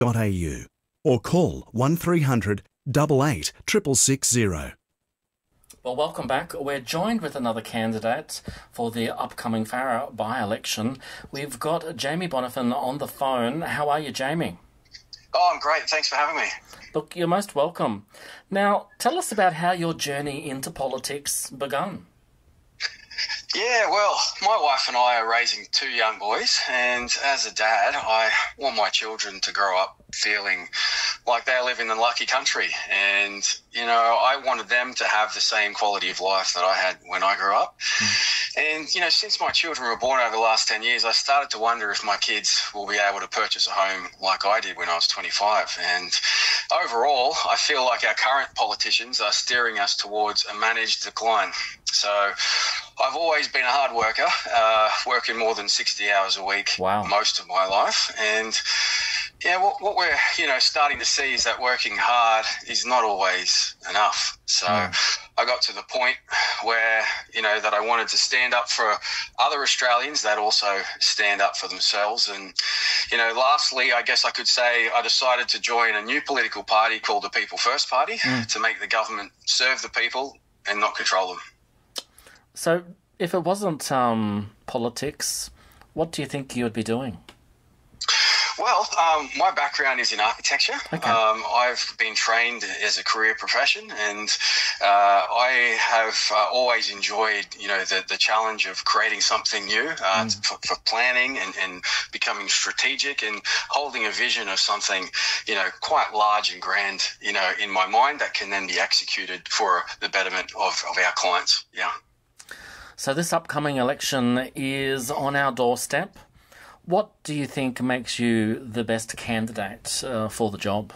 or call 1300 88 660. Well, welcome back. We're joined with another candidate for the upcoming Farrer by-election. We've got Jamie Bonnefin on the phone. How are you, Jamie? Oh, I'm great. Thanks for having me. Look, you're most welcome. Now, tell us about how your journey into politics begun. Yeah, well, my wife and I are raising two young boys, and as a dad, I want my children to grow up feeling like they live in a lucky country. And, you know, I wanted them to have the same quality of life that I had when I grew up. And, you know, since my children were born over the last 10 years, I started to wonder if my kids will be able to purchase a home like I did when I was 25. And overall, I feel like our current politicians are steering us towards a managed decline. So I've always been a hard worker, working more than 60 hours a week most of my life. And yeah, what we're, you know, starting to see is that working hard is not always enough. So I got to the point where, you know, that I wanted to stand up for other Australians that also stand up for themselves. And, you know, lastly, I guess I could say I decided to join a new political party called the People First Party to make the government serve the people and not control them. So if it wasn't politics, what do you think you would be doing? Well, my background is in architecture. Okay. I've been trained as a career profession, and I have always enjoyed, you know, the challenge of creating something new for planning and becoming strategic and holding a vision of something, you know, quite large and grand, you know, in my mind that can then be executed for the betterment of our clients. Yeah. So this upcoming election is on our doorstep. What do you think makes you the best candidate for the job?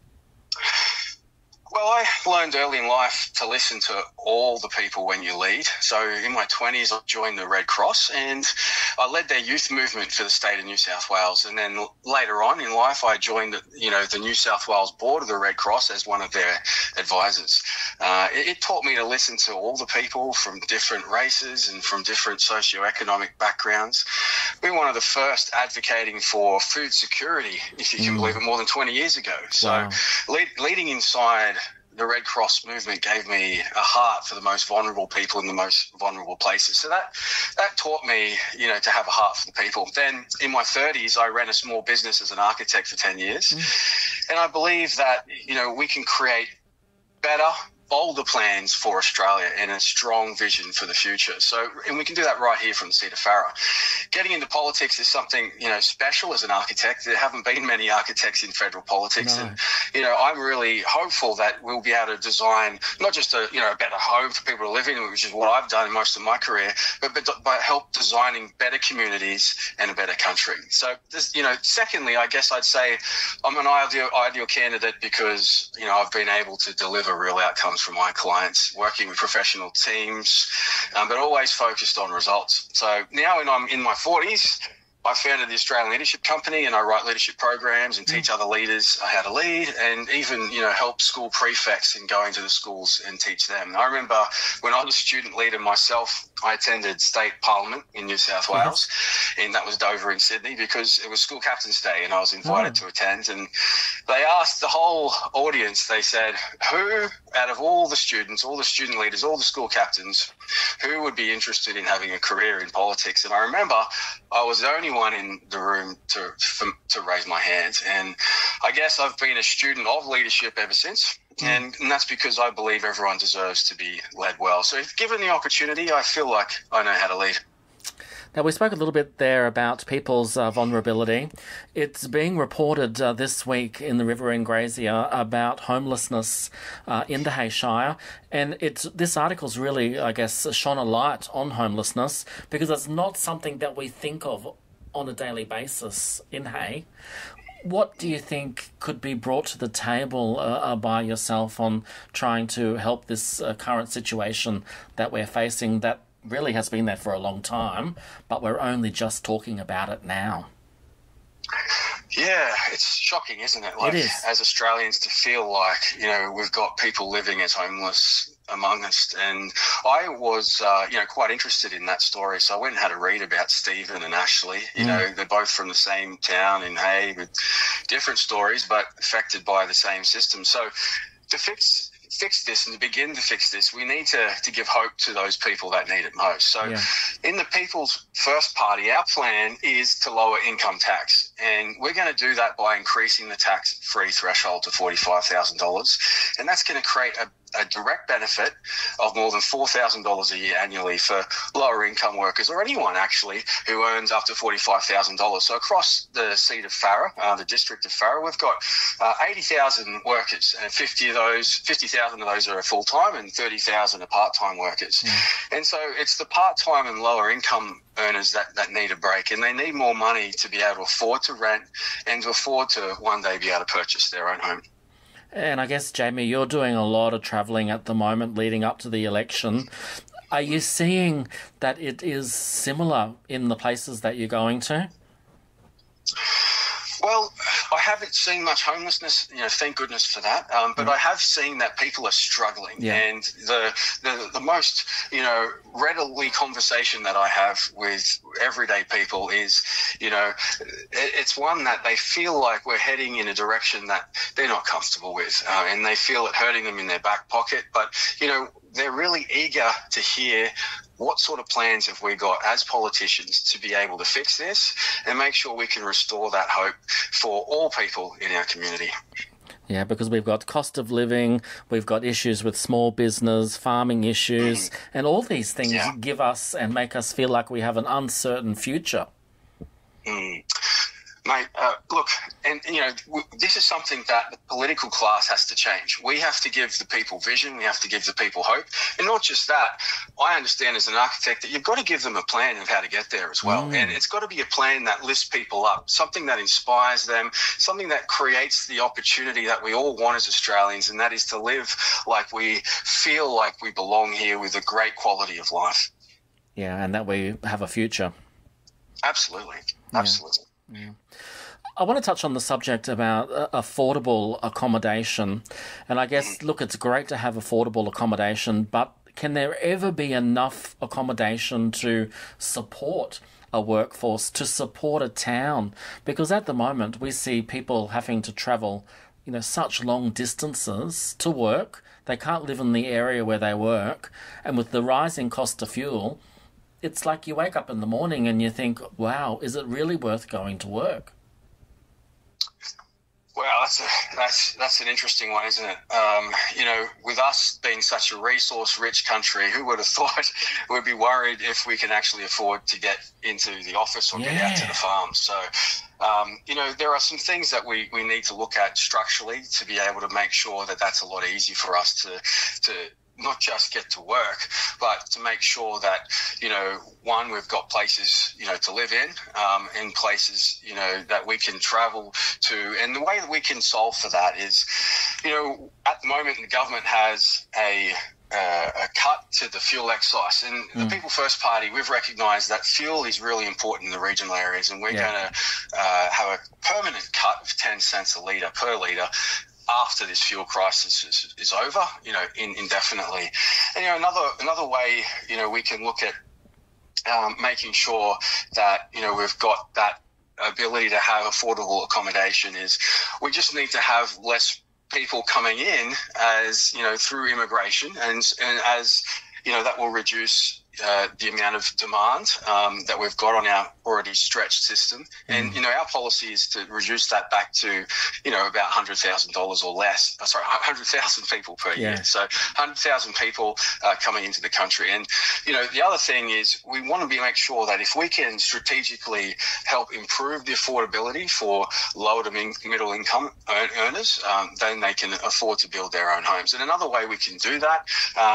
Well, I learned early in life to listen to all the people when you lead. So in my 20s, I joined the Red Cross and I led their youth movement for the state of New South Wales. And then later on in life, I joined the New South Wales board of the Red Cross as one of their advisors. It taught me to listen to all the people from different races and from different socioeconomic backgrounds. We were one of the first advocating for food security, if you can believe it, more than 20 years ago. So leading inside the Red Cross movement gave me a heart for the most vulnerable people in the most vulnerable places. So that taught me, you know, to have a heart for the people. Then in my 30s, I ran a small business as an architect for 10 years. And I believe that, you know, we can create better, bolder plans for Australia and a strong vision for the future. So, and we can do that right here from the seat of Farrer. Getting into politics is something, you know, special as an architect. There haven't been many architects in federal politics. No. And, you know, I'm really hopeful that we'll be able to design not just a better home for people to live in, which is what I've done in most of my career, but help designing better communities and a better country. So, you know, secondly, I guess I'd say I'm an ideal candidate because, you know, I've been able to deliver real outcomes for my clients, working with professional teams, but always focused on results. So now when I'm in my 40s, I founded the Australian Leadership Company and I write leadership programs and teach other leaders how to lead and even, you know, help school prefects in going to the schools and teach them. I remember when I was a student leader myself, I attended state parliament in New South Wales and that was Dover in Sydney because it was School Captain's Day and I was invited to attend, and they asked the whole audience, they said, who out of all the students, all the student leaders, all the school captains, who would be interested in having a career in politics? And I remember I was the only one in the room to raise my hand. And I guess I've been a student of leadership ever since. And that's because I believe everyone deserves to be led well. So if given the opportunity, I feel like I know how to lead. Now, we spoke a little bit there about people's vulnerability. It's being reported this week in the Riverine Grazier about homelessness in the Hay Shire. And this article's really, I guess, shone a light on homelessness because it's not something that we think of on a daily basis in Hay. What do you think could be brought to the table by yourself on trying to help this current situation that we're facing that really has been there for a long time, but we're only just talking about it now? Yeah, it's shocking, isn't it? Like, it is. As Australians, to feel like, you know, we've got people living as homeless among us. And I was, quite interested in that story. So I went and had a read about Stephen and Ashley. You know, they're both from the same town in Hay with different stories, but affected by the same system. So to fix this and to begin to fix this, we need to give hope to those people that need it most. So in the People's First Party, our plan is to lower income tax. And we're going to do that by increasing the tax-free threshold to $45,000. And that's going to create a direct benefit of more than $4,000 a year annually for lower income workers, or anyone actually who earns up to $45,000. So across the seat of Farrer, the district of Farrer, we've got 80,000 workers, and 50,000 of those are full-time and 30,000 are part-time workers. And so it's the part-time and lower income earners that need a break, and they need more money to be able to afford to rent and to afford to one day be able to purchase their own home. And I guess, Jamie, you're doing a lot of travelling at the moment leading up to the election. Are you seeing that it is similar in the places that you're going to? Well, I haven't seen much homelessness, thank goodness for that. But I have seen that people are struggling. And the most, readily conversation that I have with everyday people is, it's one that they feel like we're heading in a direction that they're not comfortable with, and they feel it hurting them in their back pocket. But, they're really eager to hear what sort of plans have we got as politicians to be able to fix this and make sure we can restore that hope for all people in our community. Yeah, because we've got cost of living, we've got issues with small business, farming issues, and all these things give us and make us feel like we have an uncertain future. Mate, look, and, this is something that the political class has to change. We have to give the people vision. We have to give the people hope. And not just that, I understand as an architect that you've got to give them a plan of how to get there as well. And it's got to be a plan that lifts people up, something that inspires them, something that creates the opportunity that we all want as Australians, and that is to live like we feel like we belong here with a great quality of life. Yeah, and that we have a future. Absolutely. Absolutely. Yeah. I want to touch on the subject about affordable accommodation. And I guess, look, it's great to have affordable accommodation, but can there ever be enough accommodation to support a workforce, to support a town? Because at the moment, we see people having to travel, such long distances to work. They can't live in the area where they work. And with the rising cost of fuel, it's like you wake up in the morning and you think, wow, is it really worth going to work? Well, that's an interesting one, isn't it? With us being such a resource-rich country, who would have thought we'd be worried if we can actually afford to get into the office or get out to the farm? So, there are some things that we need to look at structurally to be able to make sure that that's a lot easier for us to not just get to work, but to make sure that, one, we've got places, to live in, and places, that we can travel to. And the way that we can solve for that is, at the moment, the government has a cut to the fuel excise. And the People First Party, we've recognised that fuel is really important in the regional areas, and we're going to have a permanent cut of 10 cents a litre per litre after this fuel crisis is over, indefinitely. And, another way, we can look at making sure that, we've got that ability to have affordable accommodation is we just need to have less people coming in as, through immigration, and as, that will reduce the amount of demand that we've got on our already stretched system. And, our policy is to reduce that back to, about $100,000 or less. 100,000 people per year. So 100,000 people coming into the country. And, the other thing is we want to make sure that if we can strategically help improve the affordability for lower to middle income earners, then they can afford to build their own homes. And another way we can do that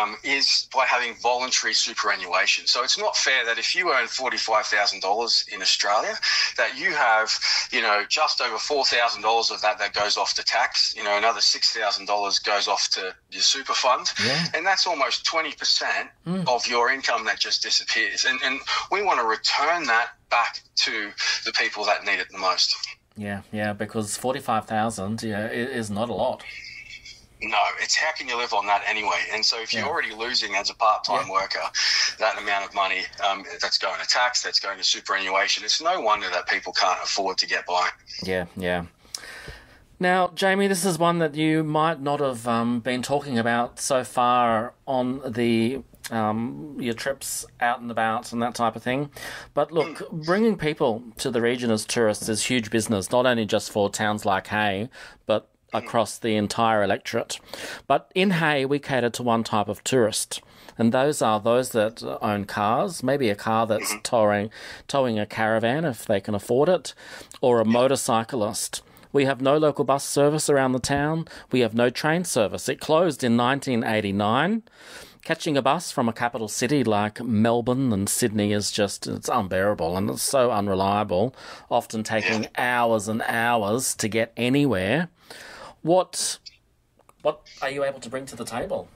is by having voluntary superannuation. So it's not fair that if you earn $45,000 in Australia, that you have, just over $4,000 of that goes off to tax. Another $6,000 goes off to your super fund. And that's almost 20% of your income that just disappears. And we want to return that back to the people that need it the most. Yeah, because 45,000 is not a lot. No, it's how can you live on that anyway? And so if you're already losing as a part-time worker that amount of money that's going to tax, that's going to superannuation, it's no wonder that people can't afford to get by. Yeah. Now, Jamie, this is one that you might not have been talking about so far on the your trips out and about and that type of thing. But look, bringing people to the region as tourists is huge business, not only just for towns like Hay, but across the entire electorate. But in Hay, we cater to one type of tourist, and those are those that own cars, maybe a car that's towing a caravan if they can afford it, or a motorcyclist. We have no local bus service around the town. We have no train service. It closed in 1989. Catching a bus from a capital city like Melbourne and Sydney is it's unbearable, and it's so unreliable, often taking hours and hours to get anywhere. What are you able to bring to the table?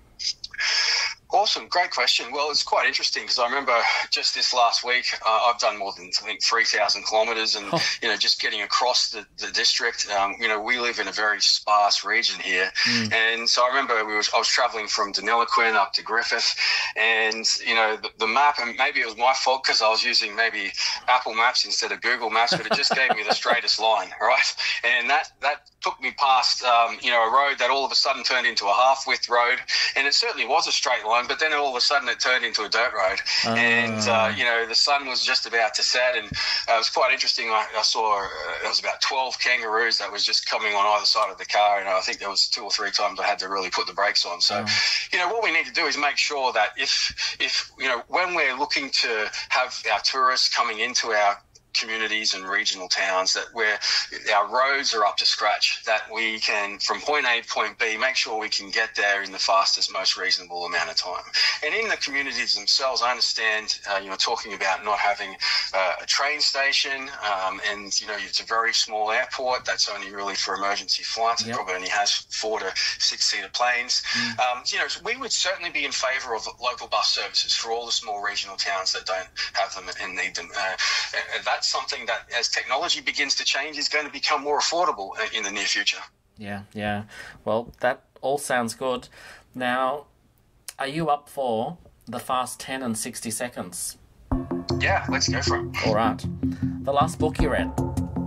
Awesome. Great question. Well, it's quite interesting because I remember just this last week, I've done more than, I think, 3,000 kilometres and, just getting across the district. We live in a very sparse region here. And so I remember I was travelling from Deniliquin up to Griffith and, the map, and maybe it was my fault because I was using maybe Apple Maps instead of Google Maps, but it just gave me the straightest line, right? And that took me past, a road that all of a sudden turned into a half-width road. And it certainly was a straight line, but then all of a sudden it turned into a dirt road. And, the sun was just about to set, and it was quite interesting. I saw it was about 12 kangaroos that was just coming on either side of the car, and I think there was 2 or 3 times I had to really put the brakes on. So, what we need to do is make sure that if when we're looking to have our tourists coming into our communities and regional towns, that where our roads are up to scratch, that we can, from point A to point B, make sure we can get there in the fastest, most reasonable amount of time. And in the communities themselves, I understand, talking about not having a train station, and, it's a very small airport that's only really for emergency flights. It probably only has 4 to 6-seater planes. We would certainly be in favour of local bus services for all the small regional towns that don't have them and need them. That's something that, as technology begins to change, is going to become more affordable in the near future. Yeah. Well, that all sounds good. Now, are you up for the fast 10 and 60 seconds? Yeah, let's go for it. All right. The last book you read?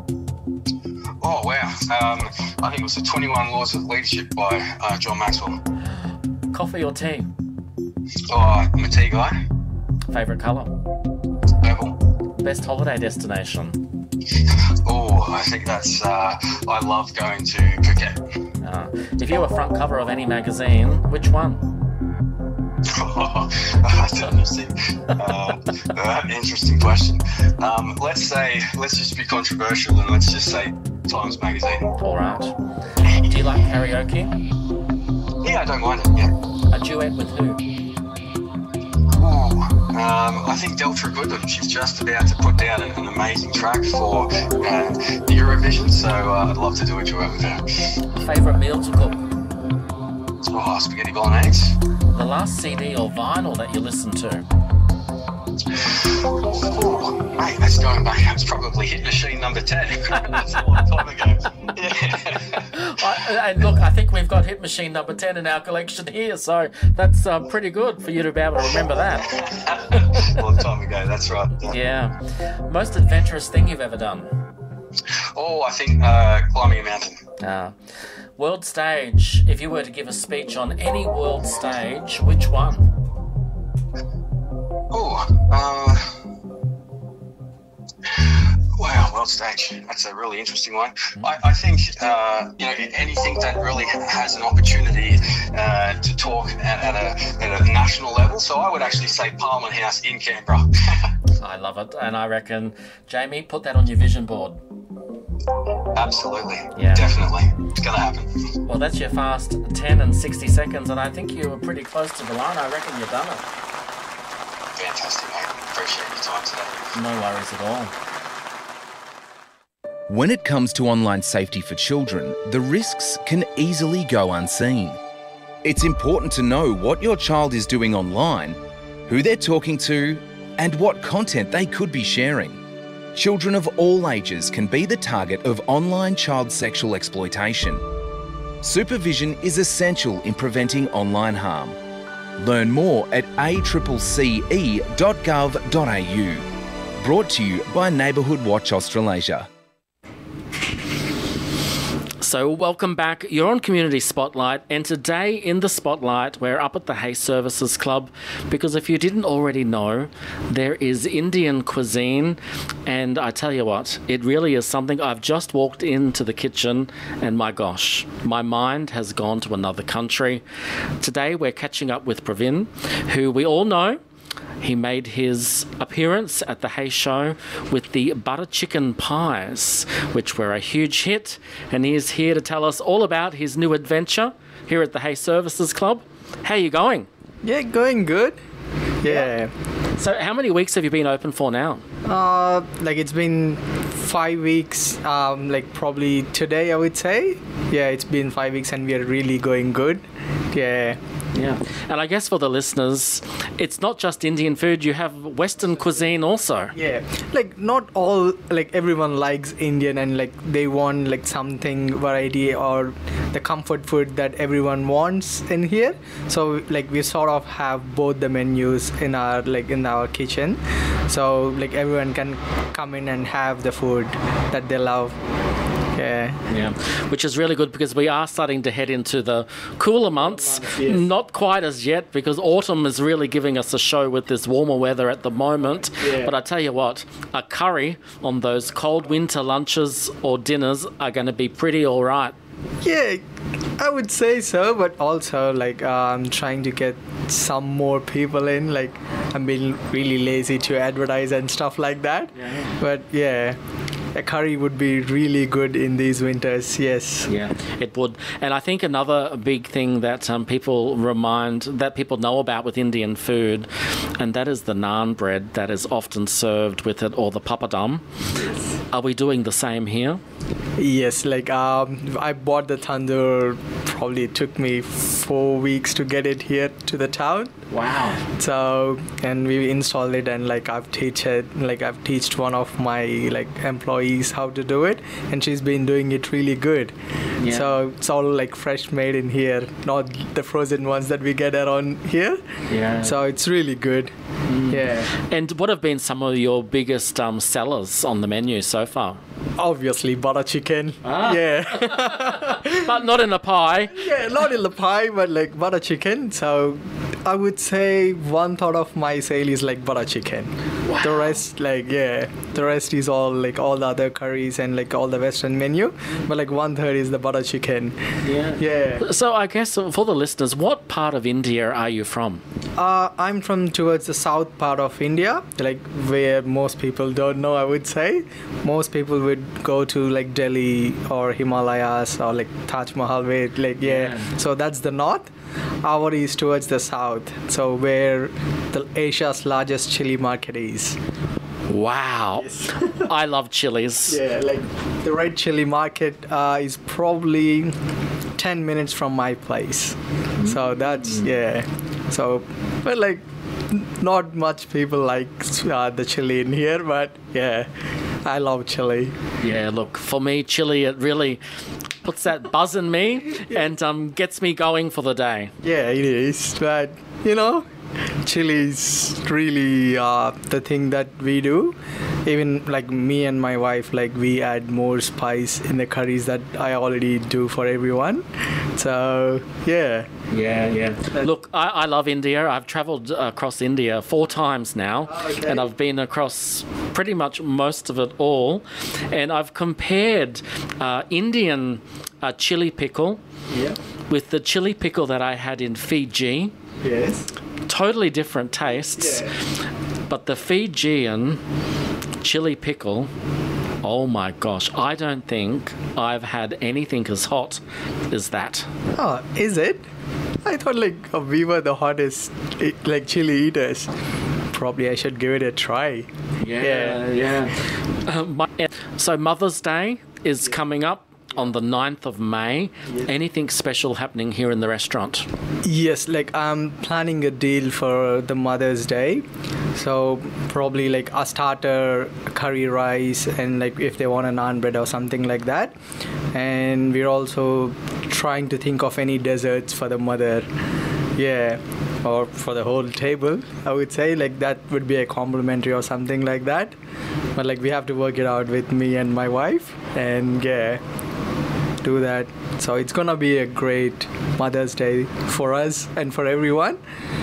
Oh, wow. I think it was The 21 Laws of Leadership by John Maxwell. Coffee or tea? Oh, I'm a tea guy. Favourite colour? Purple. Best holiday destination? Oh, I think that's, I love going to Phuket. If you were front cover of any magazine, which one? Interesting question. Let's just be controversial and let's just say Times Magazine. All right. Do you like karaoke? Yeah, I don't mind it, yeah. A duet with who? I think Delta Goodman. She's just about to put down an amazing track for the Eurovision, so I'd love to do a duet with her. Favourite meal to cook? Oh, spaghetti bolognese. The last CD or vinyl that you listened to? Oh, mate, that's going back. That's probably Hit Machine number 10. That's a long time ago. Yeah. And look, I think we've got Hit Machine number 10 in our collection here, so that's pretty good for you to be able to remember that. Long time ago, that's right. Yeah. Most adventurous thing you've ever done? Oh, I think climbing a mountain. World stage. If you were to give a speech on any world stage, which one? Wow, world stage. That's a really interesting one. I think, anything that really has an opportunity to talk at a national level. So I would actually say Parliament House in Canberra. I love it. And I reckon, Jamie, put that on your vision board. Absolutely. Yeah. Definitely. It's going to happen. Well, that's your fast 10 and 60 seconds, and I think you were pretty close to the line. I reckon you've done it. Fantastic, mate. Appreciate your time today. No worries at all. When it comes to online safety for children, the risks can easily go unseen. It's important to know what your child is doing online, who they're talking to, and what content they could be sharing. Children of all ages can be the target of online child sexual exploitation. Supervision is essential in preventing online harm. Learn more at accce.gov.au. Brought to you by Neighbourhood Watch Australasia. So welcome back. You're on Community Spotlight, and today in the Spotlight we're up at the Hay Services Club because if you didn't already know, there is Indian cuisine, and I tell you what, it really is something. I've just walked into the kitchen and my gosh, my mind has gone to another country. Today we're catching up with Pravin, who we all know. He made his appearance at the Hay Show with the butter chicken pies, which were a huge hit, and he is here to tell us all about his new adventure here at the Hay Services Club. How are you going? Yeah, going good. Yeah. So how many weeks have you been open for now? It's been 5 weeks, probably today I would say. Yeah, it's been 5 weeks and we are really going good. Yeah. Yeah. And I guess for the listeners, it's not just Indian food, you have Western cuisine also. Yeah. Not all, everyone likes Indian and they want something variety or the comfort food that everyone wants in here. So we sort of have both the menus in our kitchen. So everyone can come in and have the food that they love. Yeah, which is really good because we are starting to head into the cooler months. Yes. Not quite as yet because autumn is really giving us a show with this warmer weather at the moment. Yeah. But I tell you what, a curry on those cold winter lunches or dinners are going to be pretty all right. Yeah, I would say so, but also I'm trying to get some more people in. I'm being really lazy to advertise and stuff like that. Yeah. But yeah, a curry would be really good in these winters, yes. Yeah, it would. And I think another big thing that people know about with Indian food, and that is the naan bread that is often served with it, or the papadum. Yes. Are we doing the same here? Yes, I bought the tandoor. Probably took me 4 weeks to get it here to the town. Wow. So, and we installed it, and I've taught one of my employees how to do it, and she's been doing it really good. Yeah. So it's all fresh made in here, not the frozen ones that we get around here. Yeah. So it's really good. Yeah. And what have been some of your biggest sellers on the menu so far? Obviously butter chicken. Yeah. But not in a pie. Yeah, not in the pie, but butter chicken. So I would say 1/3 of my sale is butter chicken. Wow. The rest, the rest is all all the other curries and all the Western menu. But 1/3 is the butter chicken. Yeah. Yeah. So I guess for the listeners, what part of India are you from? I'm from towards the south part of India, where most people don't know, I would say. Most people would go to Delhi or Himalayas or Taj Mahal, where Yeah. So that's the north. Our is towards the south, so where the Asia's largest chili market is. Wow. Yes. I love chilies. Yeah, the red chili market is probably 10 minutes from my place. So that's, yeah. So, but not much people like the chili in here, but yeah, I love chili. Yeah, look, for me, chili, it really puts that buzz in me and gets me going for the day. Yeah, it is. But, chili is really the thing that we do. Even me and my wife, we add more spice in the curries that I already do for everyone. So, yeah. Yeah. Look, I love India. I've travelled across India 4 times now. Okay. And I've been across pretty much most of it all. And I've compared Indian chili pickle with the chili pickle that I had in Fiji. Yes. Totally different tastes. Yeah. But the Fijian chili pickle, oh my gosh, I don't think I've had anything as hot as that. Oh, is it? I thought we were the hottest chili eaters. Probably I should give it a try. Yeah. So Mother's Day is coming up on the 9th of May. Yes. Anything special happening here in the restaurant? Yes, I'm planning a deal for the Mother's Day. So probably a starter, curry rice, and if they want a naan bread or something like that. And we're also trying to think of any desserts for the mother. Yeah, or for the whole table, I would say. Like, that would be a complimentary or something like that. But like, we have to work it out with me and my wife, and yeah, do that. So it's gonna be a great Mother's Day for us and for everyone.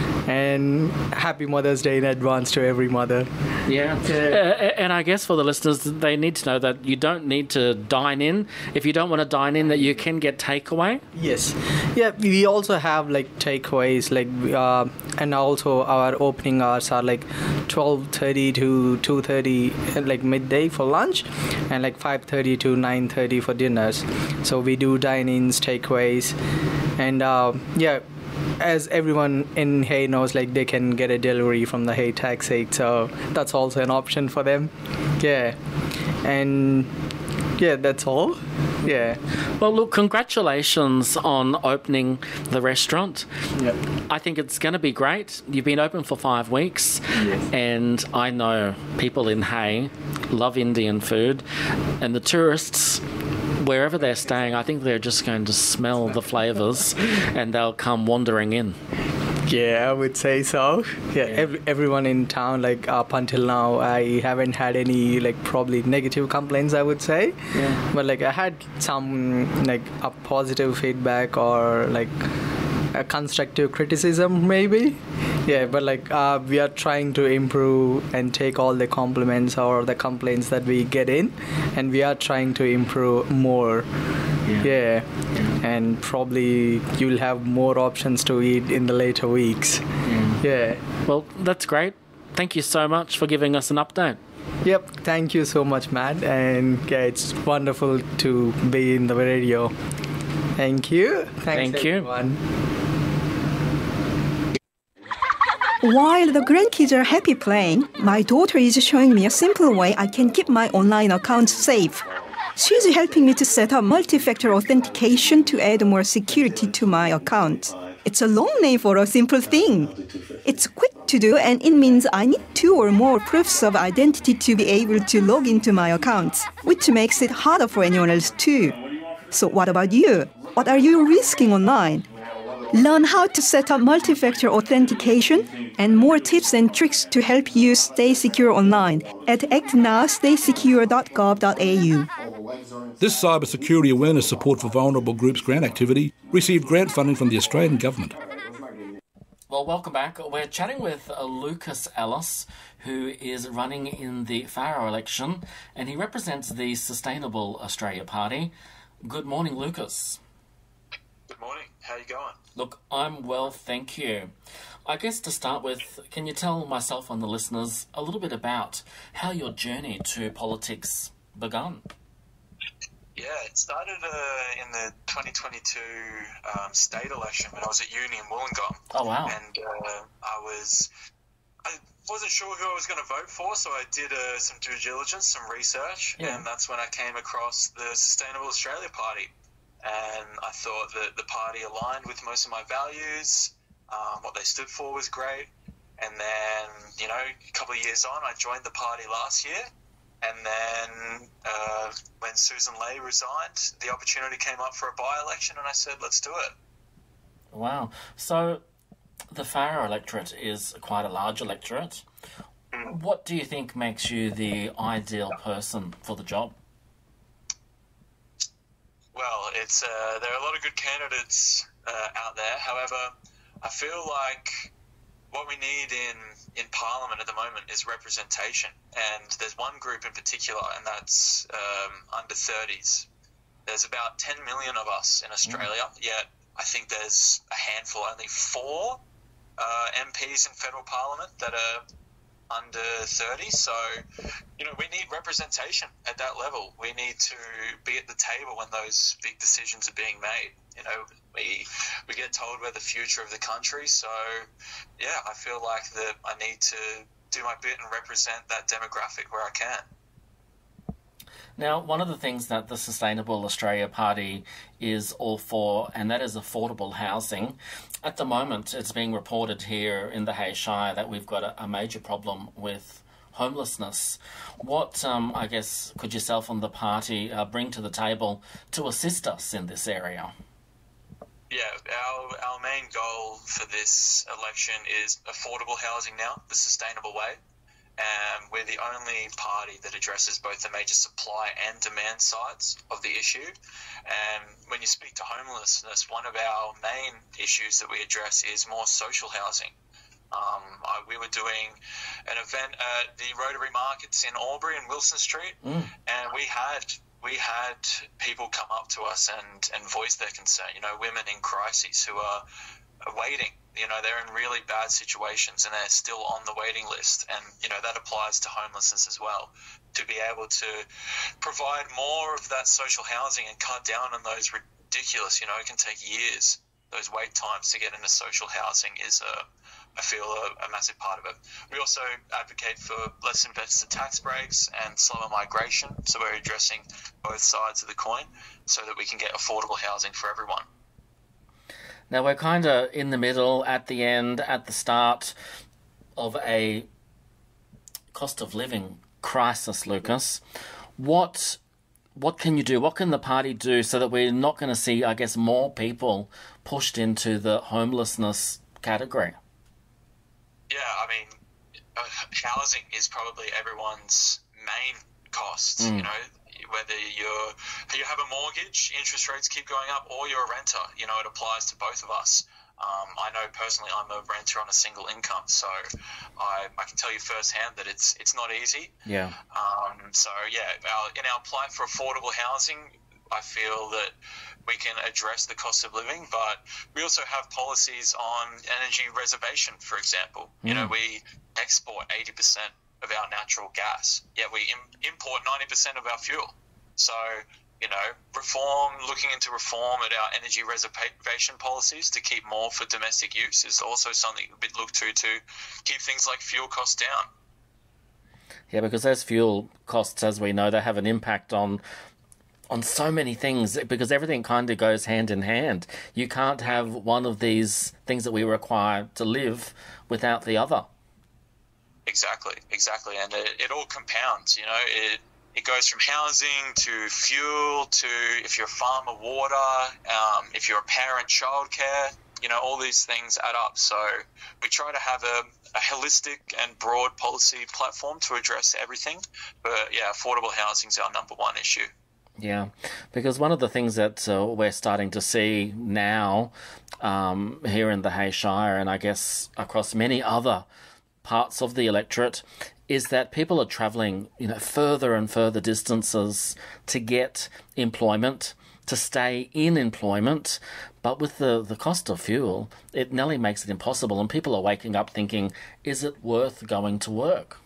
And happy Mother's Day in advance to every mother. Yeah. And I guess for the listeners, they need to know that you don't need to dine in. If you don't want to dine in, that you can get takeaway. Yes. Yeah, we also have like takeaways, like and also our opening hours are like 12:30 to 2:30, like midday for lunch, and like 5:30 to 9:30 for dinners. So we do dine-ins, takeaways, and yeah, as everyone in Hay knows, like, they can get a delivery from the Hay taxi, so that's also an option for them. Yeah, and yeah, that's all. Yeah. Well, look, congratulations on opening the restaurant. Yep. I think it's going to be great. You've been open for 5 weeks, Yes. and I know people in Hay love Indian food, and the tourists, wherever they're staying, I think they're just going to smell the flavours and they'll come wandering in. Yeah, I would say so. Yeah, everyone in town, like, up until now, I haven't had any, like, probably negative complaints, I would say. Yeah. But like, I had some, like, a positive feedback or like a constructive criticism maybe. Yeah, but like, we are trying to improve and take all the compliments or the complaints that we get in, and we are trying to improve more. Yeah. And probably you'll have more options to eat in the later weeks. Yeah. Well, that's great. Thank you so much for giving us an update. Yep, thank you so much, Matt, and yeah, it's wonderful to be in the radio. Thank you. Thanks, Thank you. everyone. While the grandkids are happy playing, my daughter is showing me a simple way I can keep my online account safe. She's helping me to set up multi-factor authentication to add more security to my account. It's a long name for a simple thing. It's quick to do, and it means I need 2 or more proofs of identity to be able to log into my account, which makes it harder for anyone else too. So what about you? What are you risking online? Learn how to set up multi-factor authentication and more tips and tricks to help you stay secure online at actnowstaysecure.gov.au. This cybersecurity awareness support for vulnerable groups grant activity received grant funding from the Australian Government. Well, welcome back. We're chatting with Lucas Ellis, who is running in the Farrer election, and he represents the Sustainable Australia Party. Good morning, Lucas. Good morning. How are you going? Look, I'm well, thank you. I guess to start with, can you tell myself and the listeners a little bit about how your journey to politics begun? Yeah, it started in the 2022 state election when I was at uni in Wollongong. Oh, wow. And I wasn't sure who I was going to vote for, so I did some due diligence, some research, and that's when I came across the Sustainable Australia Party. And I thought that the party aligned with most of my values. What they stood for was great. And then, you know, a couple of years on, I joined the party last year. And then when Susan Ley resigned, the opportunity came up for a by-election, and I said, let's do it. Wow. So the Farrer electorate is quite a large electorate. What do you think makes you the ideal person for the job? Well, it's there are a lot of good candidates out there. However, I feel like what we need in Parliament at the moment is representation. And there's one group in particular, and that's under 30s. There's about 10 million of us in Australia, yet I think there's a handful, only 4 MPs in federal Parliament that are under 30. So, you know, we need representation at that level. We need to be at the table when those big decisions are being made. You know, we get told we're the future of the country. So, yeah, I feel like that I need to do my bit and represent that demographic where I can. Now, one of the things that the Sustainable Australia Party is all for, and that is affordable housing. At the moment, it's being reported here in the Hay Shire that we've got a major problem with homelessness. What, I guess, could yourself and the party bring to the table to assist us in this area? Yeah, our main goal for this election is affordable housing now, the sustainable way. And we're the only party that addresses both the major supply and demand sides of the issue. And when you speak to homelessness, one of our main issues that we address is more social housing. We were doing an event at the Rotary Markets in Albury and Wilson Street, and we had people come up to us and voice their concern. You know, women in crises who are waiting. You know, they're in really bad situations and they're still on the waiting list. And, you know, that applies to homelessness as well. To be able to provide more of that social housing and cut down on those ridiculous, you know, it can take years. Those wait times to get into social housing is, I feel, a massive part of it. We also advocate for less investor tax breaks and slower migration. So we're addressing both sides of the coin so that we can get affordable housing for everyone. Now, we're kind of in the middle, at the end, at the start of a cost of living crisis, Lucas. What can you do? What can the party do so that we're not going to see, I guess, more people pushed into the homelessness category? Yeah, I mean, housing is probably everyone's main cost, you know. Whether you have a mortgage, interest rates keep going up, or you're a renter, you know, it applies to both of us. I know personally I'm a renter on a single income, so I can tell you firsthand that it's not easy. Yeah. So yeah, in our plight for affordable housing, I feel that we can address the cost of living, but we also have policies on energy reservation, for example. You know, we export 80% of our natural gas, yet we import 90% of our fuel. So, you know, looking into reform at our energy reservation policies to keep more for domestic use is also something we look to keep things like fuel costs down. Yeah, because those fuel costs, as we know, they have an impact on so many things, because everything kind of goes hand in hand. You can't have one of these things that we require to live without the other. Exactly. And it all compounds, you know. It goes from housing to fuel to, if you're a farmer, water, if you're a parent, childcare, you know, all these things add up. So we try to have a holistic and broad policy platform to address everything. But yeah, affordable housing is our number one issue. Yeah, because one of the things that we're starting to see now here in the Hay Shire, and I guess across many other parts of the electorate, is that people are travelling, you know, further and further distances to get employment, to stay in employment. But with the cost of fuel, it nearly makes it impossible, and people are waking up thinking, is it worth going to work?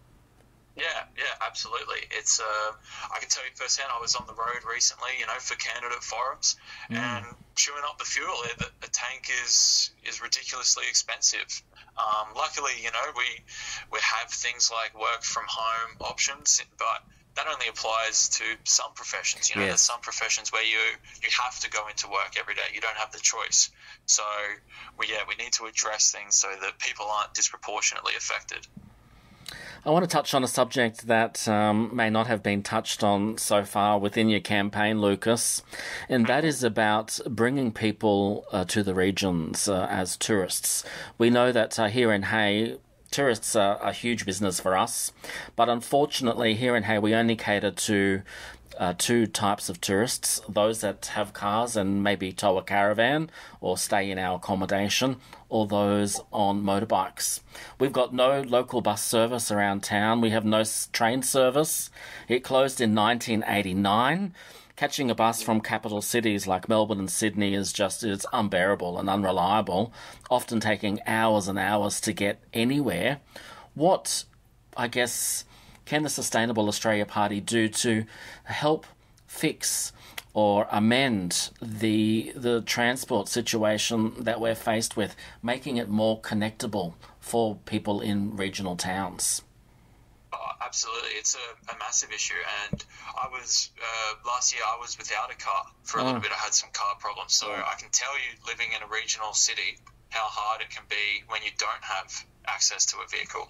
Yeah, absolutely. It's I can tell you firsthand, I was on the road recently, you know, for candidate forums, and chewing up the fuel, the tank is ridiculously expensive. Luckily, you know, we have things like work from home options, but that only applies to some professions. You know, there's some professions where you have to go into work every day. You don't have the choice. So we need to address things so that people aren't disproportionately affected. I want to touch on a subject that may not have been touched on so far within your campaign, Lucas, and that is about bringing people to the regions as tourists. We know that here in Hay, tourists are a huge business for us, but unfortunately here in Hay we only cater to two types of tourists: those that have cars and maybe tow a caravan or stay in our accommodation, or those on motorbikes. We've got no local bus service around town. We have no train service. It closed in 1989. Catching a bus from capital cities like Melbourne and Sydney is it's unbearable and unreliable, often taking hours and hours to get anywhere. What, I guess, can the Sustainable Australia Party do to help fix or amend the transport situation that we're faced with, making it more connectable for people in regional towns? Absolutely, it's a massive issue, and I was last year I was without a car for a little bit. I had some car problems, so I can tell you, living in a regional city, how hard it can be when you don't have access to a vehicle.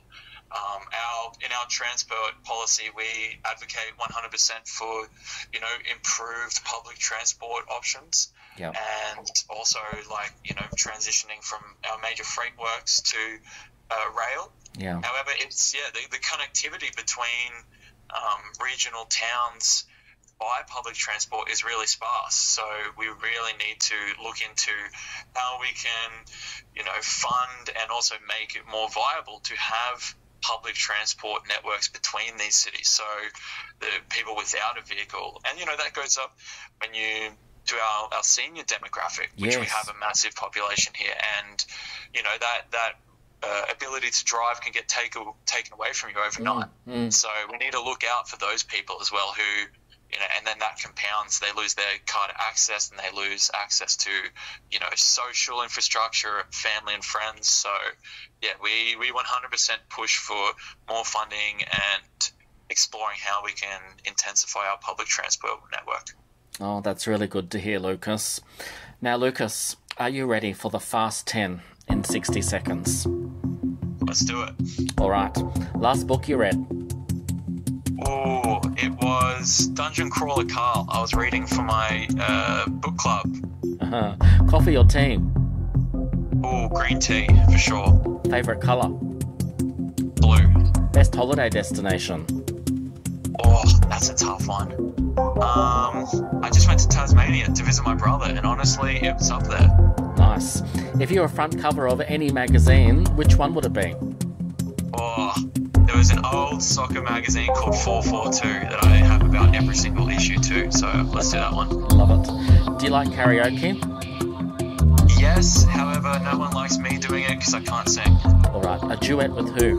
In our transport policy, we advocate 100% for, you know, improved public transport options. Yep. and also transitioning from our major freight works to rail. Yeah. However, the connectivity between regional towns by public transport is really sparse. So we really need to look into how we can, fund and also make it more viable to have public transport networks between these cities. So the people without a vehicle, and that goes up when you to our senior demographic, which we have a massive population here, and that ability to drive can get taken away from you overnight. So we need to look out for those people as well who, and then that compounds. They lose their car to access, and they lose access to, social infrastructure, family and friends. So, we 100% push for more funding and exploring how we can intensify our public transport network. Oh, that's really good to hear, Lucas. Now, Lucas, are you ready for the Fast 10 in 60 seconds? Let's do it. All right. Last book you read? Oh, it was Dungeon Crawler Carl. I was reading for my book club. Coffee or tea? Oh, green tea, for sure. Favourite colour? Blue. Best holiday destination? Oh, that's a tough one. I just went to Tasmania to visit my brother, and honestly, it was up there. Nice. If you were front cover of any magazine, which one would it be? Oh, there was an old soccer magazine called 442 that I have about every single issue too, so let's do that one. Love it. Do you like karaoke? Yes, however, no one likes me doing it because I can't sing. All right, a duet with who?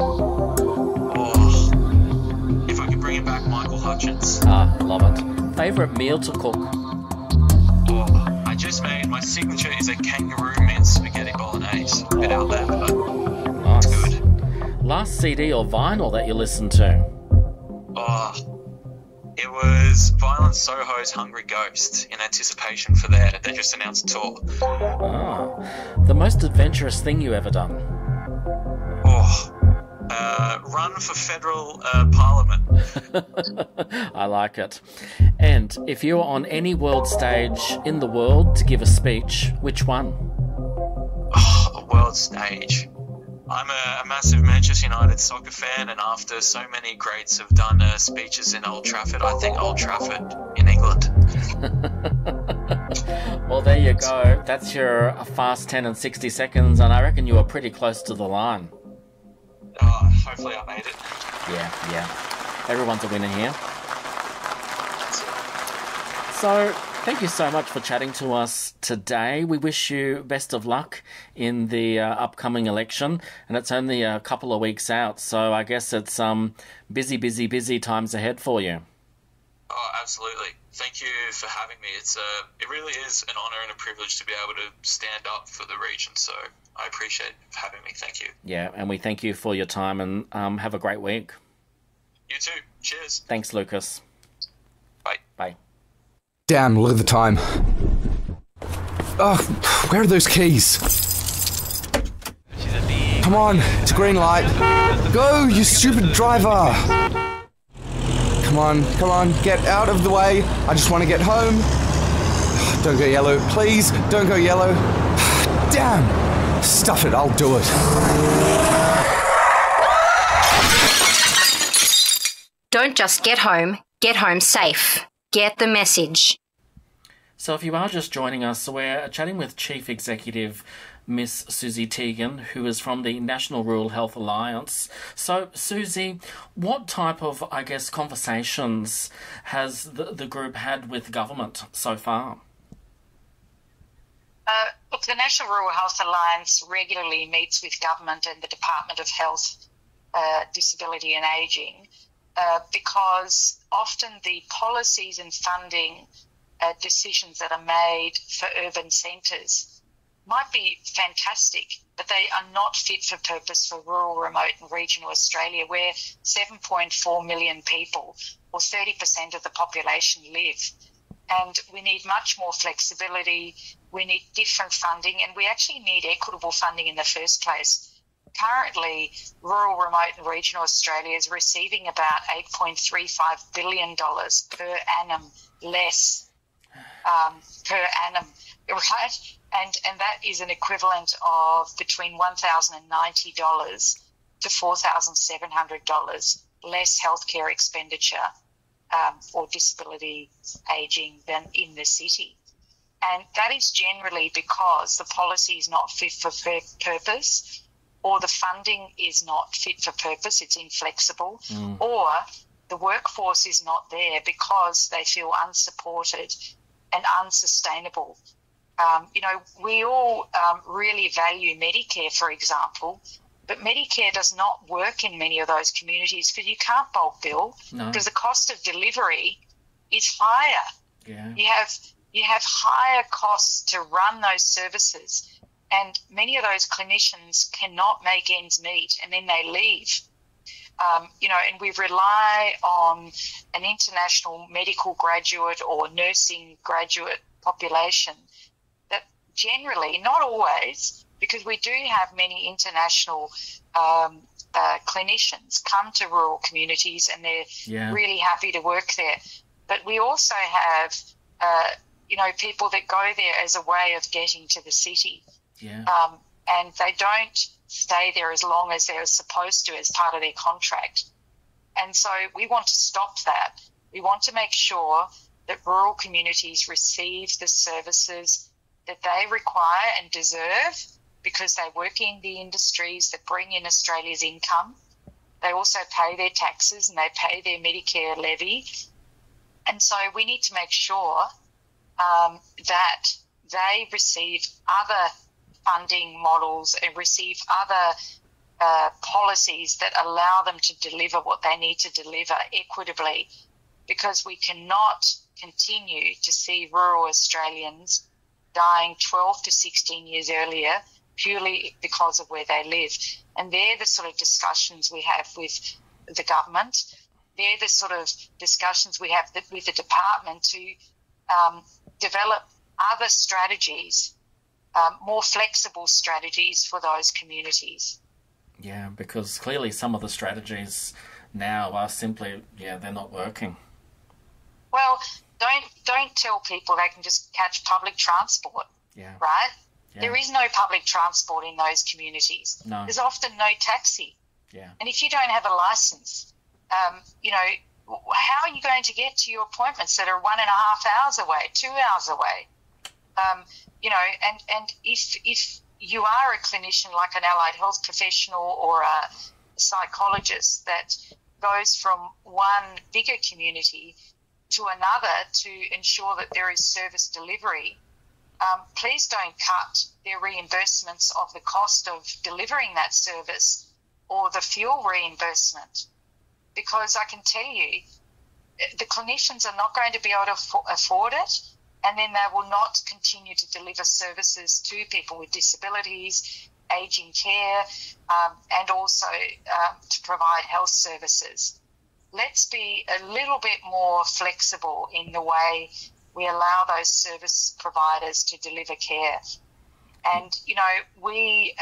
Oh, if we could bring it back, Michael Hutchence. Ah, love it. Favourite meal to cook? Oh, I just made, my signature is a kangaroo mint spaghetti bolognese. A bit out there, but nice. It's good. Last CD or vinyl that you listened to? Oh, it was Violent Soho's Hungry Ghost in anticipation for they just announced a tour. Ah, the most adventurous thing you ever done? Run for federal parliament. I like it. And if you were on any world stage in the world to give a speech, which one? Oh, a world stage. I'm a massive Manchester United soccer fan, and after so many greats have done speeches in Old Trafford, I think Old Trafford in England. Well, there you go. That's your Fast 10 in 60 seconds, and I reckon you were pretty close to the line. Hopefully I made it. Yeah. Everyone's a winner here. So, thank you so much for chatting to us today. We wish you best of luck in the upcoming election, and it's only a couple of weeks out, so I guess it's busy times ahead for you. Oh, absolutely. Thank you for having me. It really is an honour and a privilege to be able to stand up for the region, so I appreciate having me. Thank you. Yeah, and we thank you for your time, and have a great week. You too. Cheers. Thanks, Lucas. Bye. Bye. Damn, look at the time. Oh, where are those keys? Come on, it's a green light. Go, you stupid driver! Come on, get out of the way. I just want to get home. Don't go yellow, please, don't go yellow. Damn! Stuff it, I'll do it. Don't just get home safe. Get the message. So if you are just joining us, we're chatting with Chief Executive Miss Susie Teagan, who is from the National Rural Health Alliance. So, Susie, what type of, conversations has the group had with government so far? Look, the National Rural Health Alliance regularly meets with government and the Department of Health, Disability and Ageing, because often the policies and funding decisions that are made for urban centres might be fantastic, but they are not fit for purpose for rural, remote and regional Australia, where 7.4 million people, or 30% of the population, live. And we need much more flexibility, we need different funding, and we actually need equitable funding in the first place. Currently, rural, remote and regional Australia is receiving about $8.35 billion per annum less per annum right? And that is an equivalent of between $1,090 to $4,700 less healthcare expenditure or disability ageing than in the city. And that is generally because the policy is not fit for purpose, or the funding is not fit for purpose, it's inflexible, or the workforce is not there because they feel unsupported and unsustainable. We all really value Medicare, for example, but Medicare does not work in many of those communities because you can't bulk bill because the cost of delivery is higher. Yeah. You have higher costs to run those services, and many of those clinicians cannot make ends meet, and then they leave. And we rely on an international medical graduate or nursing graduate population that generally, not always, because we do have many international clinicians come to rural communities and they're really happy to work there. But we also have, people that go there as a way of getting to the city. Yeah. And they don't stay there as long as they're supposed to as part of their contract. And so we want to stop that. We want to make sure that rural communities receive the services that they require and deserve because they work in the industries that bring in Australia's income. They also pay their taxes and they pay their Medicare levy. And so we need to make sure that they receive other funding models and receive other policies that allow them to deliver what they need to deliver equitably, because we cannot continue to see rural Australians dying 12 to 16 years earlier purely because of where they live. And they're the sort of discussions we have with the government. They're the sort of discussions we have with the department to develop other strategies, more flexible strategies for those communities. Yeah, because clearly some of the strategies now are simply, they're not working. Well, don't tell people they can just catch public transport, right? Yeah. There is no public transport in those communities. No. There's often no taxi. Yeah. And if you don't have a license, how are you going to get to your appointments that are 1.5 hours away, 2 hours away? And if you are a clinician like an allied health professional or a psychologist that goes from one bigger community to another to ensure that there is service delivery, please don't cut their reimbursements of the cost of delivering that service or the fuel reimbursement, because I can tell you the clinicians are not going to be able to afford it, and then they will not continue to deliver services to people with disabilities, ageing care, and also to provide health services. Let's be a little bit more flexible in the way we allow those service providers to deliver care. And, we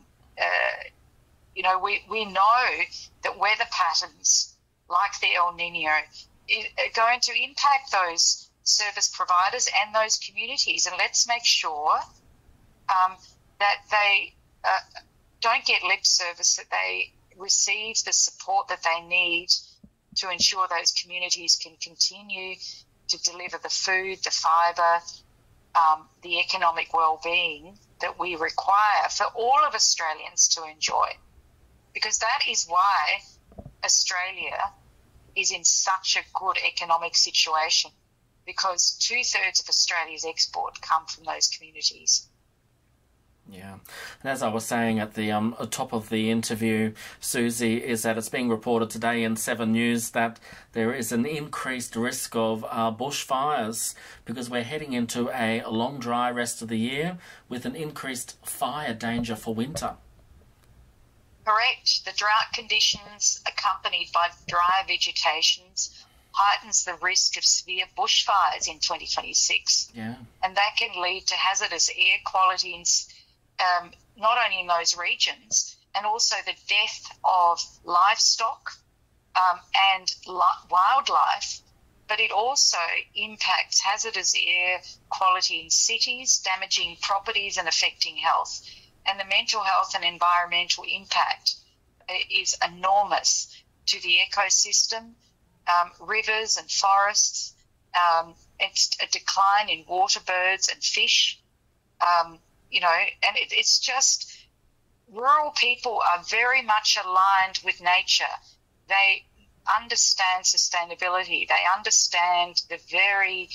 know that weather patterns like the El Nino are going to impact those service providers and those communities. And let's make sure that they don't get lip service, that they receive the support that they need to ensure those communities can continue to deliver the food, the fibre, the economic well-being that we require for all of Australians to enjoy. Because that is why Australia is in such a good economic situation, because 2/3 of Australia's export come from those communities. Yeah, and as I was saying at the top of the interview, Susie, is that it's being reported today in 7 News that there is an increased risk of bushfires because we're heading into a long, dry rest of the year with an increased fire danger for winter. Correct. The drought conditions accompanied by dry vegetations heightens the risk of severe bushfires in 2026. Yeah. And that can lead to hazardous air quality not only in those regions, and also the death of livestock and wildlife but it also impacts hazardous air quality in cities, damaging properties and affecting health. And the mental health and environmental impact is enormous to the ecosystem, rivers and forests. It's a decline in water birds and fish, and it's just rural people are very much aligned with nature. They understand sustainability. They understand the very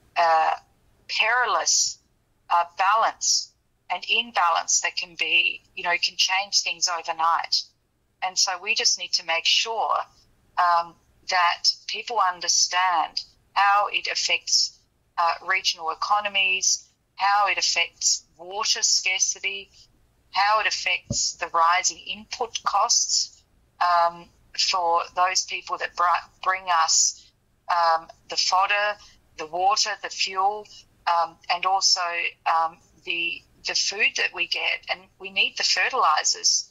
perilous balance and imbalance that can be, can change things overnight. And so we just need to make sure that people understand how it affects regional economies, how it affects water scarcity, how it affects the rising input costs for those people that bring us the fodder, the water, the fuel, and also the food that we get. And we need the fertilizers,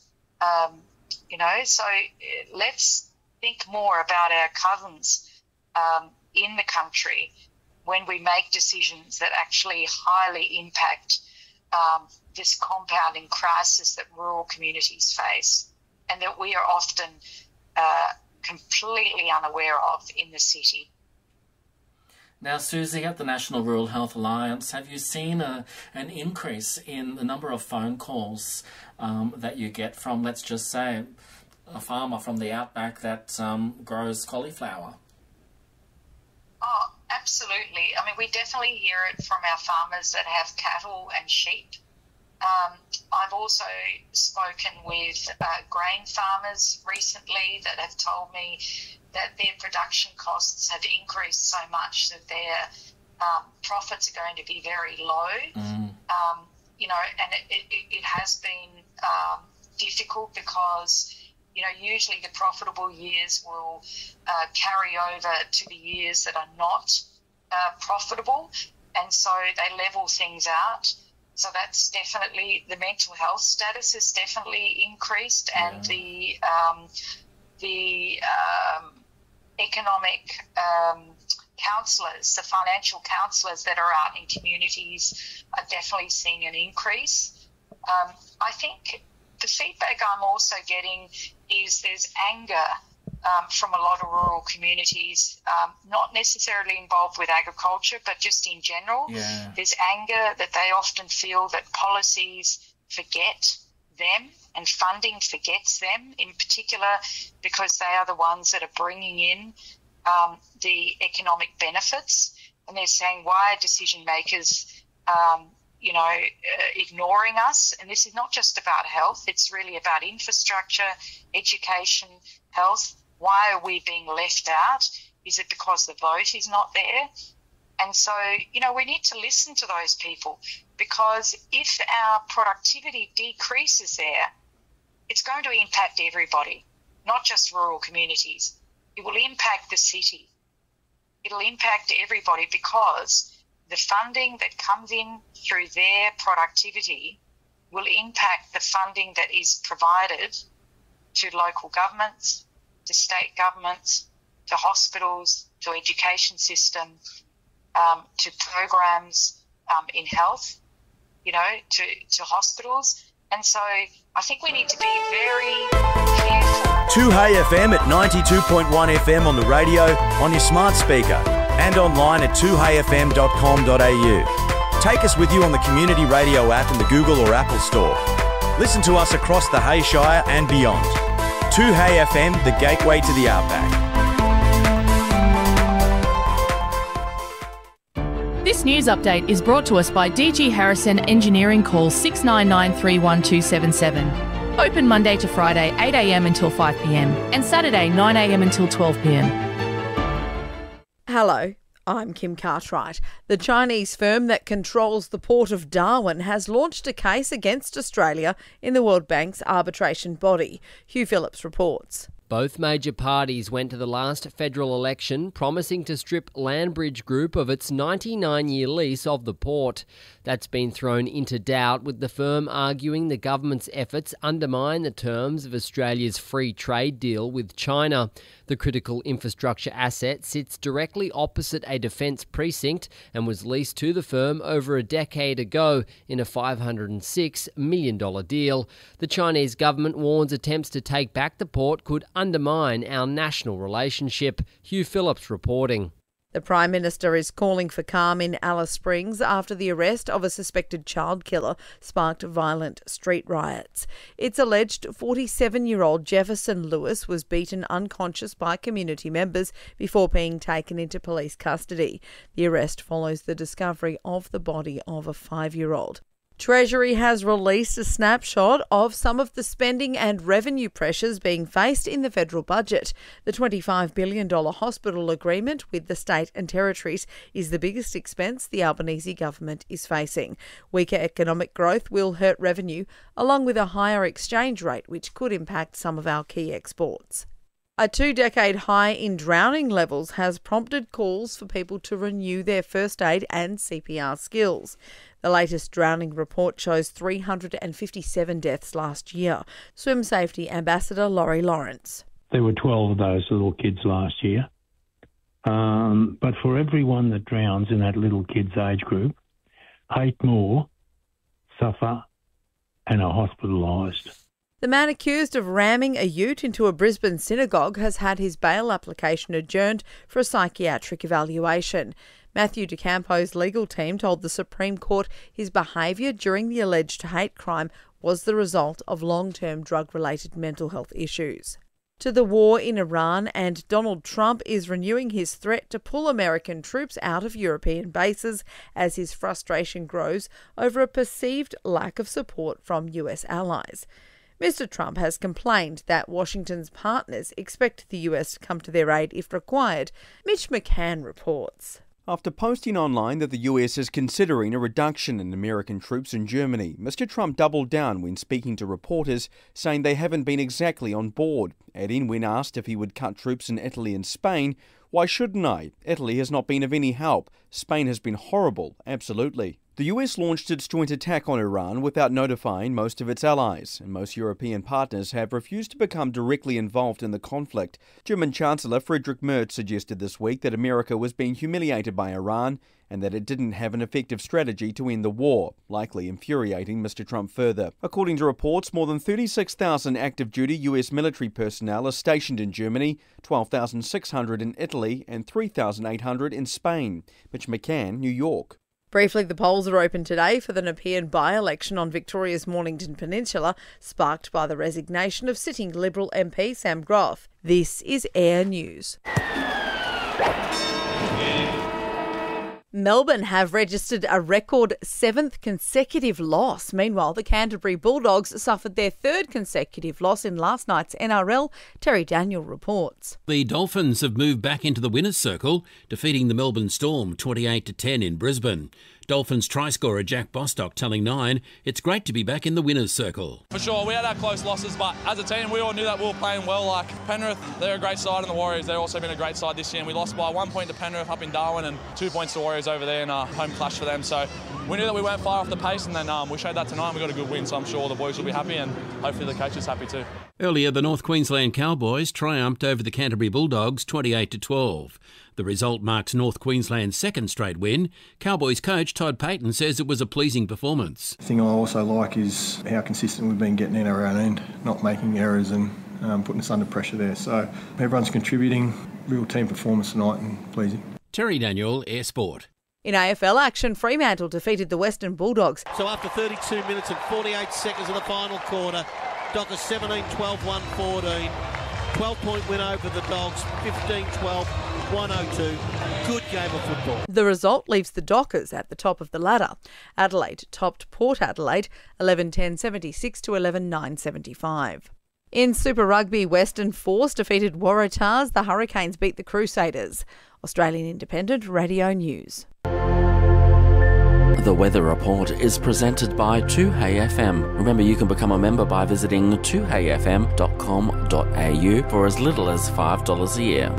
so let's think more about our cousins in the country when we make decisions that actually highly impact this compounding crisis that rural communities face and that we are often completely unaware of in the city. Now, Susie, at the National Rural Health Alliance, have you seen an increase in the number of phone calls that you get from, let's just say, a farmer from the outback that grows cauliflower? Oh, absolutely. I mean, we definitely hear it from our farmers that have cattle and sheep. I've also spoken with grain farmers recently that have told me that their production costs have increased so much that their profits are going to be very low. And it has been difficult because, usually the profitable years will carry over to the years that are not profitable, and so they level things out. So that's definitely, the mental health status has definitely increased, and the economic counsellors, the financial counsellors that are out in communities are definitely seeing an increase. I think the feedback I'm also getting is there's anger from a lot of rural communities, not necessarily involved with agriculture, but just in general. Yeah. There's anger that they often feel that policies forget them and funding forgets them, in particular because they are the ones that are bringing in the economic benefits. And they're saying, why are decision makers ignoring us? And this is not just about health, it's really about infrastructure, education, health. Why are we being left out? Is it because the vote is not there? And so, we need to listen to those people, because if our productivity decreases there, it's going to impact everybody, not just rural communities. It will impact the city. It'll impact everybody, because the funding that comes in through their productivity will impact the funding that is provided to local governments, to state governments, to hospitals, to education system, to programs in health, to hospitals. And so I think we need to be very careful. 2Hey FM at 92.1 FM on the radio, on your smart speaker, and online at 2heyfm.com.au. Take us with you on the Community Radio app in the Google or Apple Store. Listen to us across the Hay Shire and beyond. 2Hey FM, the gateway to the outback. This news update is brought to us by DG Harrison Engineering. Call 69931277. Open Monday to Friday 8am until 5pm and Saturday 9am until 12pm. Hello, I'm Kim Cartwright. The Chinese firm that controls the port of Darwin has launched a case against Australia in the World Bank's arbitration body. Hugh Phillips reports. Both major parties went to the last federal election promising to strip Landbridge Group of its 99-year lease of the port. That's been thrown into doubt, with the firm arguing the government's efforts undermine the terms of Australia's free trade deal with China. The critical infrastructure asset sits directly opposite a defence precinct and was leased to the firm over a decade ago in a $506 million deal. The Chinese government warns attempts to take back the port could undermine our national relationship. Hugh Phillips reporting. The Prime Minister is calling for calm in Alice Springs after the arrest of a suspected child killer sparked violent street riots. It's alleged 47-year-old Jefferson Lewis was beaten unconscious by community members before being taken into police custody. The arrest follows the discovery of the body of a 5-year-old. Treasury has released a snapshot of some of the spending and revenue pressures being faced in the federal budget. The $25 billion hospital agreement with the state and territories is the biggest expense the Albanese government is facing. Weaker economic growth will hurt revenue, along with a higher exchange rate, which could impact some of our key exports. A 2-decade high in drowning levels has prompted calls for people to renew their first aid and CPR skills. The latest drowning report shows 357 deaths last year. Swim Safety Ambassador Laurie Lawrence. There were 12 of those little kids last year. But for everyone that drowns in that little kid's age group, 8 more suffer and are hospitalised. The man accused of ramming a ute into a Brisbane synagogue has had his bail application adjourned for a psychiatric evaluation. Matthew DeCampo's legal team told the Supreme Court his behaviour during the alleged hate crime was the result of long-term drug-related mental health issues. To the war in Iran, and Donald Trump is renewing his threat to pull American troops out of European bases as his frustration grows over a perceived lack of support from US allies. Mr. Trump has complained that Washington's partners expect the US to come to their aid if required. Mitch McCann reports. After posting online that the US is considering a reduction in American troops in Germany, Mr. Trump doubled down when speaking to reporters, saying they haven't been exactly on board, adding when asked if he would cut troops in Italy and Spain, "Why shouldn't I? Italy has not been of any help. Spain has been horrible, absolutely." The US launched its joint attack on Iran without notifying most of its allies, and most European partners have refused to become directly involved in the conflict. German Chancellor Friedrich Merz suggested this week that America was being humiliated by Iran and that it didn't have an effective strategy to end the war, likely infuriating Mr. Trump further. According to reports, more than 36,000 active-duty US military personnel are stationed in Germany, 12,600 in Italy and 3,800 in Spain. Mitch McCann, New York. Briefly, the polls are open today for the Nepean by-election on Victoria's Mornington Peninsula, sparked by the resignation of sitting Liberal MP Sam Groff. This is Air News. Melbourne have registered a record 7th consecutive loss. Meanwhile, the Canterbury Bulldogs suffered their 3rd consecutive loss in last night's NRL. Terry Daniel reports. The Dolphins have moved back into the winner's circle, defeating the Melbourne Storm 28-10 in Brisbane. Dolphins try scorer Jack Bostock telling Nine, "It's great to be back in the winner's circle." For sure, we had our close losses, but as a team, we all knew that we were playing well. Like Penrith, they're a great side, and the Warriors, they've also been a great side this year. And we lost by 1 point to Penrith up in Darwin and 2 points to Warriors over there in a home clash for them. So we knew that we weren't far off the pace, and then we showed that tonight. We got a good win, so I'm sure the boys will be happy, and hopefully the coach is happy too. Earlier, the North Queensland Cowboys triumphed over the Canterbury Bulldogs 28-12. The result marks North Queensland's 2nd straight win. Cowboys coach Todd Payton says it was a pleasing performance. The thing I also like is how consistent we've been getting in our own end, not making errors and putting us under pressure there. So everyone's contributing, real team performance tonight and pleasing. Terry Daniel, Air Sport. In AFL action, Fremantle defeated the Western Bulldogs. So after 32 minutes and 48 seconds of the final quarter, Dockers 17-12, 1-14. 12-point win over the Dogs, 15-12, 102. Good game of football. The result leaves the Dockers at the top of the ladder. Adelaide topped Port Adelaide 11-10, 76 to 11-9, 75. In Super Rugby, Western Force defeated Waratahs. The Hurricanes beat the Crusaders. Australian Independent Radio News. The weather report is presented by 2HeyFM. Remember, you can become a member by visiting 2heyfm.com.au for as little as $5 a year.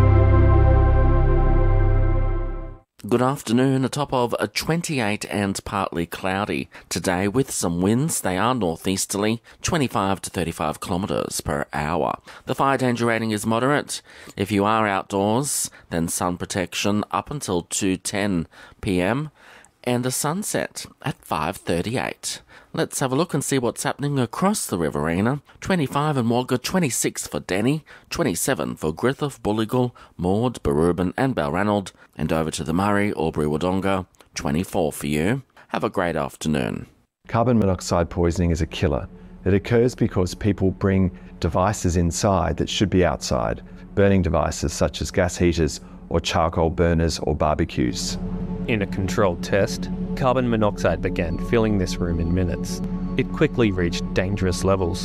Good afternoon, a top of 28 and partly cloudy. Today with some winds, they are northeasterly, 25 to 35 kilometres per hour. The fire danger rating is moderate. If you are outdoors, then sun protection up until 2:10 p.m. and a sunset at 5:38. Let's have a look and see what's happening across the Riverina. 25 in Wagga, 26 for Denny, 27 for Griffith, Bulligal, Maud, Barubin and Balranald, and over to the Murray, Albury, Wodonga, 24 for you. Have a great afternoon. Carbon monoxide poisoning is a killer. It occurs because people bring devices inside that should be outside, burning devices such as gas heaters or charcoal burners or barbecues. In a controlled test, carbon monoxide began filling this room in minutes. It quickly reached dangerous levels.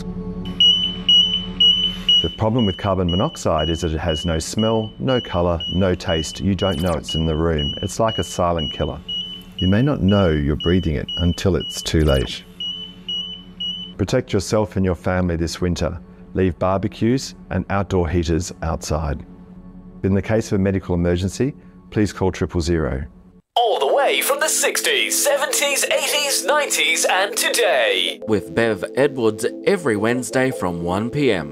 The problem with carbon monoxide is that it has no smell, no colour, no taste. You don't know it's in the room. It's like a silent killer. You may not know you're breathing it until it's too late. Protect yourself and your family this winter. Leave barbecues and outdoor heaters outside. In the case of a medical emergency, please call 000. All the way from the 60s, 70s, 80s, 90s and today. With Bev Edwards every Wednesday from 1 p.m.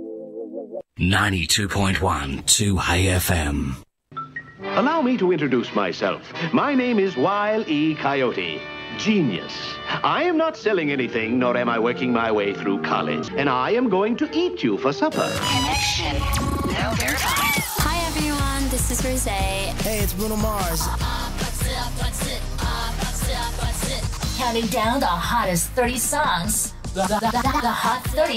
92.1 2HeyFM. Allow me to introduce myself. My name is Wile E. Coyote. Genius. I am not selling anything, nor am I working my way through college. And I am going to eat you for supper. Connection now verified. Hi everyone, this is Rosé. Hey, it's Bruno Mars. Counting down the hottest 30 songs. The Hot 30